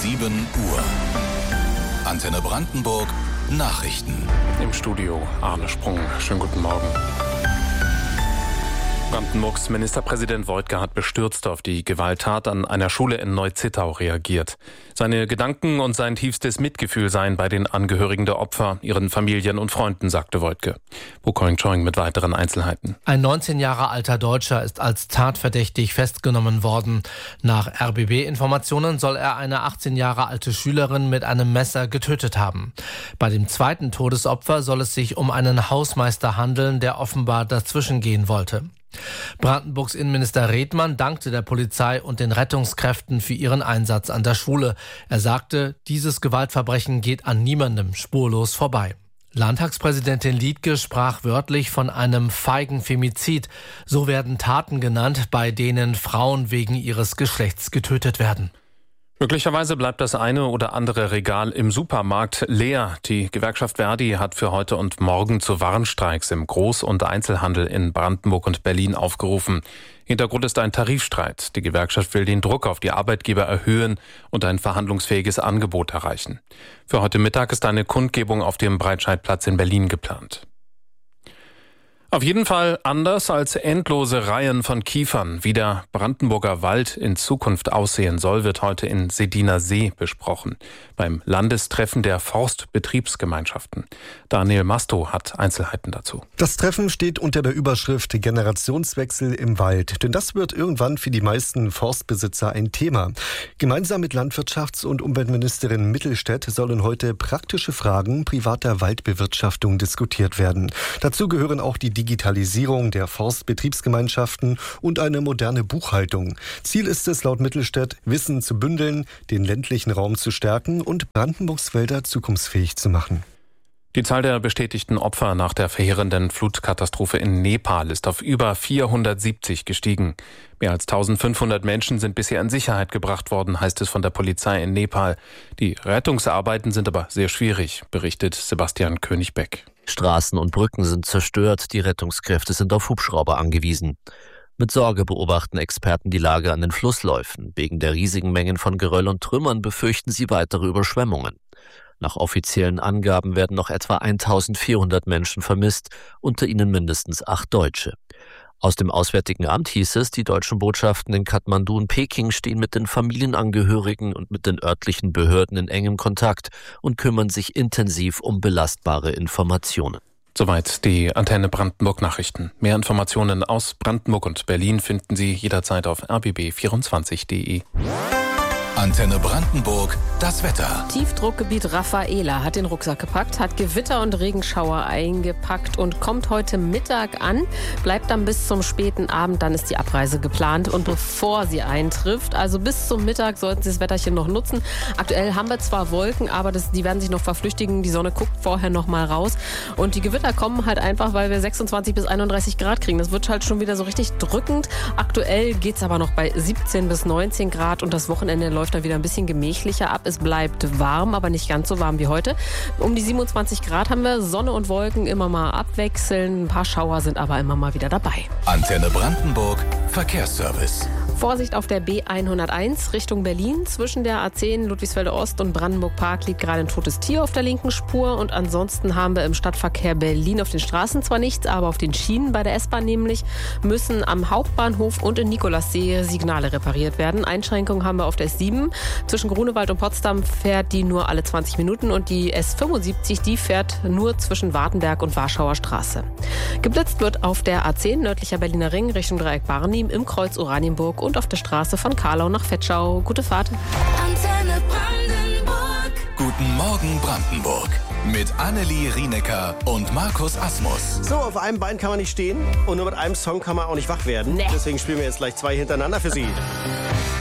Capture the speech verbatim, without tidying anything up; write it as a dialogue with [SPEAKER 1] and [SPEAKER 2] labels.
[SPEAKER 1] sieben Uhr. Antenne Brandenburg Nachrichten.
[SPEAKER 2] Im Studio Arne Sprung. Schönen guten Morgen. Brandenburgs Ministerpräsident Woidke hat bestürzt auf die Gewalttat an einer Schule in Neu-Zittau reagiert. Seine Gedanken und sein tiefstes Mitgefühl seien bei den Angehörigen der Opfer, ihren Familien und Freunden, sagte Woidke. Bukoing Choing mit weiteren Einzelheiten.
[SPEAKER 3] Ein neunzehn Jahre alter Deutscher ist als tatverdächtig festgenommen worden. Nach R B B-Informationen soll er eine achtzehn Jahre alte Schülerin mit einem Messer getötet haben. Bei dem zweiten Todesopfer soll es sich um einen Hausmeister handeln, der offenbar dazwischen gehen wollte. Brandenburgs Innenminister Redmann dankte der Polizei und den Rettungskräften für ihren Einsatz an der Schule. Er sagte, dieses Gewaltverbrechen geht an niemandem spurlos vorbei. Landtagspräsidentin Liedtke sprach wörtlich von einem feigen Femizid. So werden Taten genannt, bei denen Frauen wegen ihres Geschlechts getötet werden.
[SPEAKER 2] Möglicherweise bleibt das eine oder andere Regal im Supermarkt leer. Die Gewerkschaft Verdi hat für heute und morgen zu Warnstreiks im Groß- und Einzelhandel in Brandenburg und Berlin aufgerufen. Hintergrund ist ein Tarifstreit. Die Gewerkschaft will den Druck auf die Arbeitgeber erhöhen und ein verhandlungsfähiges Angebot erreichen. Für heute Mittag ist eine Kundgebung auf dem Breitscheidplatz in Berlin geplant. Auf jeden Fall anders als endlose Reihen von Kiefern. Wie der Brandenburger Wald in Zukunft aussehen soll, wird heute in Sediner See besprochen. Beim Landestreffen der Forstbetriebsgemeinschaften. Daniel Masto hat Einzelheiten dazu.
[SPEAKER 4] Das Treffen steht unter der Überschrift Generationswechsel im Wald. Denn das wird irgendwann für die meisten Forstbesitzer ein Thema. Gemeinsam mit Landwirtschafts- und Umweltministerin Mittelstädt sollen heute praktische Fragen privater Waldbewirtschaftung diskutiert werden. Dazu gehören auch die Digitalisierung der Forstbetriebsgemeinschaften und eine moderne Buchhaltung. Ziel ist es laut Mittelstädt, Wissen zu bündeln, den ländlichen Raum zu stärken und Brandenburgs Wälder zukunftsfähig zu machen.
[SPEAKER 2] Die Zahl der bestätigten Opfer nach der verheerenden Flutkatastrophe in Nepal ist auf über vierhundertsiebzig gestiegen. Mehr als eintausendfünfhundert Menschen sind bisher in Sicherheit gebracht worden, heißt es von der Polizei in Nepal. Die Rettungsarbeiten sind aber sehr schwierig, berichtet Sebastian König-Beck.
[SPEAKER 5] Straßen und Brücken sind zerstört, die Rettungskräfte sind auf Hubschrauber angewiesen. Mit Sorge beobachten Experten die Lage an den Flussläufen. Wegen der riesigen Mengen von Geröll und Trümmern befürchten sie weitere Überschwemmungen. Nach offiziellen Angaben werden noch etwa eintausendvierhundert Menschen vermisst, unter ihnen mindestens acht Deutsche. Aus dem Auswärtigen Amt hieß es, die deutschen Botschaften in Kathmandu und Peking stehen mit den Familienangehörigen und mit den örtlichen Behörden in engem Kontakt und kümmern sich intensiv um belastbare Informationen.
[SPEAKER 2] Soweit die Antenne Brandenburg Nachrichten. Mehr Informationen aus Brandenburg und Berlin finden Sie jederzeit auf r b b vierundzwanzig punkt d e.
[SPEAKER 1] Antenne Brandenburg, das Wetter.
[SPEAKER 6] Tiefdruckgebiet Rafaela hat den Rucksack gepackt, hat Gewitter und Regenschauer eingepackt und kommt heute Mittag an, bleibt dann bis zum späten Abend, dann ist die Abreise geplant und bevor sie eintrifft, also bis zum Mittag sollten Sie das Wetterchen noch nutzen. Aktuell haben wir zwar Wolken, aber das, die werden sich noch verflüchtigen, die Sonne guckt vorher noch mal raus und die Gewitter kommen halt einfach, weil wir sechsundzwanzig bis einunddreißig Grad kriegen. Das wird halt schon wieder so richtig drückend. Aktuell geht es aber noch bei siebzehn bis neunzehn Grad und das Wochenende läuft dann wieder ein bisschen gemächlicher ab. Es bleibt warm, aber nicht ganz so warm wie heute. Um die siebenundzwanzig Grad haben wir, Sonne und Wolken immer mal abwechseln. Ein paar Schauer sind aber immer mal wieder dabei.
[SPEAKER 1] Antenne Brandenburg, Verkehrsservice.
[SPEAKER 6] Vorsicht auf der B hunderteins Richtung Berlin. Zwischen der A zehn Ludwigsfelde Ost und Brandenburg Park liegt gerade ein totes Tier auf der linken Spur. Und ansonsten haben wir im Stadtverkehr Berlin auf den Straßen zwar nichts, aber auf den Schienen bei der S-Bahn nämlich müssen am Hauptbahnhof und in Nikolassee Signale repariert werden. Einschränkungen haben wir auf der S sieben. Zwischen Grunewald und Potsdam fährt die nur alle zwanzig Minuten und die S fünfundsiebzig, die fährt nur zwischen Wartenberg und Warschauer Straße. Geblitzt wird auf der A zehn nördlicher Berliner Ring Richtung Dreieck Barnim, im Kreuz Oranienburg und auf der Straße von Karlau nach Vetschau. Gute Fahrt.
[SPEAKER 1] Antenne Brandenburg. Guten Morgen Brandenburg. Mit Annelie Rienecker und Markus Asmus.
[SPEAKER 7] So, auf einem Bein kann man nicht stehen und nur mit einem Song kann man auch nicht wach werden.
[SPEAKER 6] Nee.
[SPEAKER 7] Deswegen spielen wir jetzt gleich zwei hintereinander für Sie.